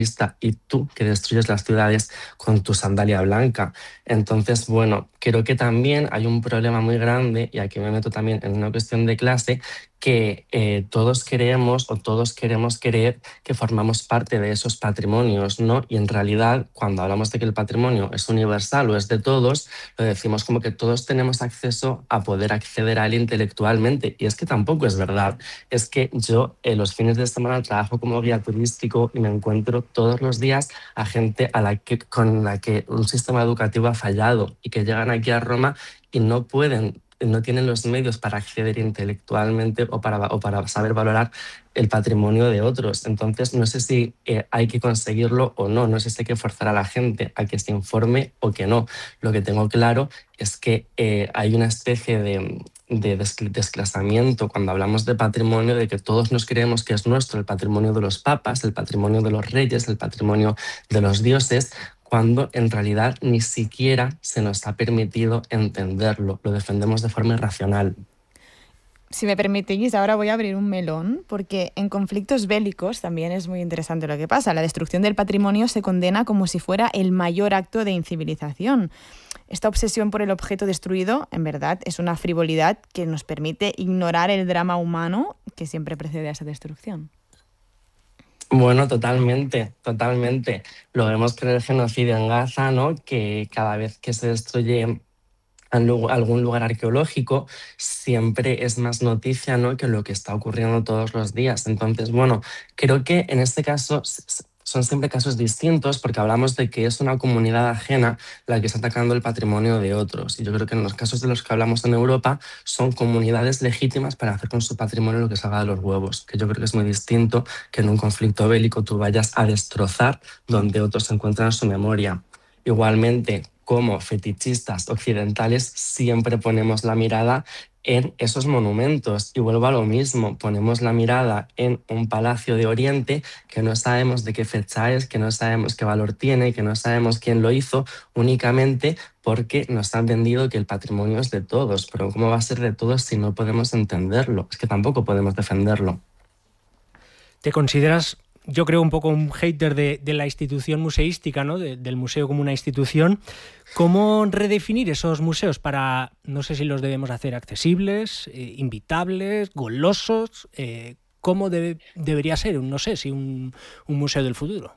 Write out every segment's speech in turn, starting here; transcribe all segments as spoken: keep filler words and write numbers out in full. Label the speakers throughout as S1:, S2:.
S1: y tú que destruyes las ciudades con tu sandalia blanca. Entonces, bueno, creo que también hay un problema muy grande, y aquí me meto también en una cuestión de clase, que eh, todos queremos o todos queremos creer que formamos parte de esos patrimonios, ¿no? Y en realidad, cuando hablamos de que el patrimonio es universal o es de todos, lo decimos como que todos tenemos acceso a poder acceder a él intelectualmente. Y es que tampoco es verdad. Es que yo en los fines de semana trabajo como guía turístico y me encuentro todos los días a gente a la que, con la que un sistema educativo ha fallado y que llegan aquí a Roma y no pueden, no tienen los medios para acceder intelectualmente o para, o para saber valorar el patrimonio de otros. Entonces, no sé si eh, hay que conseguirlo o no, no sé si hay que forzar a la gente a que se informe o que no. Lo que tengo claro es que eh, hay una especie de, de desclasamiento cuando hablamos de patrimonio, de que todos nos creemos que es nuestro el patrimonio de los papas, el patrimonio de los reyes, el patrimonio de los dioses, cuando en realidad ni siquiera se nos ha permitido entenderlo, lo defendemos de forma irracional.
S2: Si me permitís, ahora voy a abrir un melón, porque en conflictos bélicos también es muy interesante lo que pasa. La destrucción del patrimonio se condena como si fuera el mayor acto de incivilización. Esta obsesión por el objeto destruido, en verdad, es una frivolidad que nos permite ignorar el drama humano que siempre precede a esa destrucción.
S1: Bueno, totalmente, totalmente. Lo vemos con el genocidio en Gaza, ¿no? Que cada vez que se destruye algún lugar arqueológico, siempre es más noticia, ¿no?, que lo que está ocurriendo todos los días. Entonces, bueno, creo que en este caso son siempre casos distintos, porque hablamos de que es una comunidad ajena la que está atacando el patrimonio de otros. Y yo creo que en los casos de los que hablamos en Europa son comunidades legítimas para hacer con su patrimonio lo que salga de los huevos, que yo creo que es muy distinto que en un conflicto bélico tú vayas a destrozar donde otros encuentran su memoria. Igualmente, como fetichistas occidentales, siempre ponemos la mirada en esos monumentos. Y vuelvo a lo mismo, ponemos la mirada en un palacio de Oriente que no sabemos de qué fecha es, que no sabemos qué valor tiene, que no sabemos quién lo hizo, únicamente porque nos han vendido que el patrimonio es de todos. Pero ¿cómo va a ser de todos si no podemos entenderlo? Es que tampoco podemos defenderlo.
S3: ¿Te consideras, yo creo, un poco un hater de, de la institución museística, ¿no?, de, del museo como una institución? ¿Cómo redefinir esos museos para, no sé si los debemos hacer accesibles, eh, invitables, golosos? Eh, ¿Cómo debe, debería ser, no sé, si un, un museo del futuro?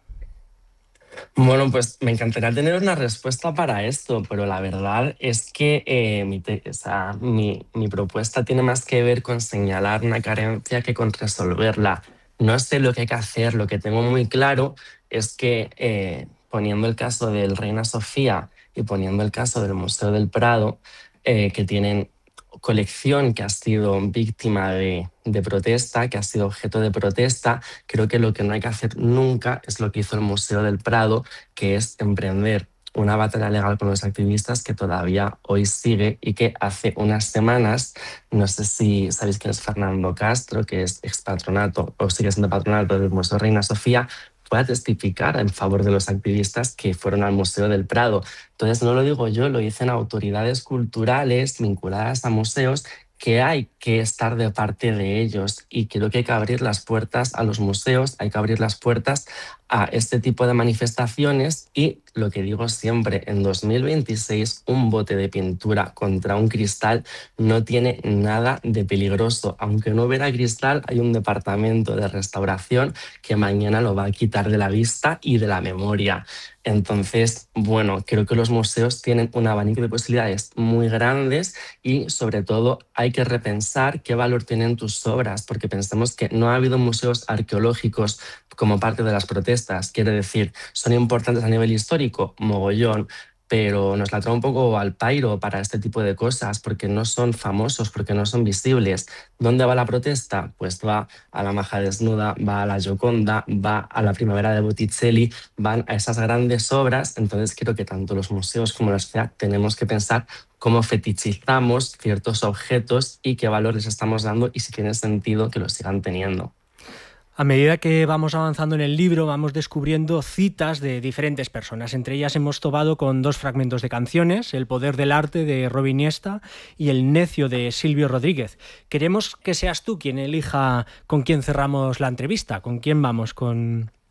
S1: Bueno, pues me encantaría tener una respuesta para esto, pero la verdad es que eh, mi, te- o sea, mi, mi propuesta tiene más que ver con señalar una carencia que con resolverla. No sé lo que hay que hacer, lo que tengo muy claro es que eh, poniendo el caso del Reina Sofía y poniendo el caso del Museo del Prado, eh, que tienen colección que ha sido víctima de, de protesta, que ha sido objeto de protesta, creo que lo que no hay que hacer nunca es lo que hizo el Museo del Prado, que es emprender una batalla legal con los activistas que todavía hoy sigue y que hace unas semanas, no sé si sabéis quién es Fernando Castro, que es expatronato o sigue siendo patronato del Museo Reina Sofía, fue a testificar en favor de los activistas que fueron al Museo del Prado. Entonces no lo digo yo, lo dicen autoridades culturales vinculadas a museos, que hay que estar de parte de ellos, y creo que hay que abrir las puertas a los museos, hay que abrir las puertas a este tipo de manifestaciones. Y lo que digo siempre, en dos mil veintiséis un bote de pintura contra un cristal no tiene nada de peligroso. Aunque no hubiera cristal, hay un departamento de restauración que mañana lo va a quitar de la vista y de la memoria. Entonces, bueno, creo que los museos tienen un abanico de posibilidades muy grandes, y sobre todo hay que repensar qué valor tienen tus obras, porque pensemos que no ha habido museos arqueológicos como parte de las protestas. Quiere decir, son importantes a nivel histórico, mogollón, pero nos la trae un poco al pairo para este tipo de cosas, porque no son famosos, porque no son visibles. ¿Dónde va la protesta? Pues va a la Maja Desnuda, va a la Gioconda, va a la Primavera de Botticelli, van a esas grandes obras. Entonces creo que tanto los museos como la sociedad tenemos que pensar cómo fetichizamos ciertos objetos y qué valor les estamos dando y si tiene sentido que los sigan teniendo.
S3: A medida que vamos avanzando en el libro, vamos descubriendo citas de diferentes personas. Entre ellas hemos topado con dos fragmentos de canciones, El poder del arte de Robin Iniesta y El necio de Silvio Rodríguez. Queremos que seas tú quien elija con quién cerramos la entrevista, con quién vamos, con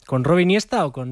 S3: ¿Con Robin Iniesta o con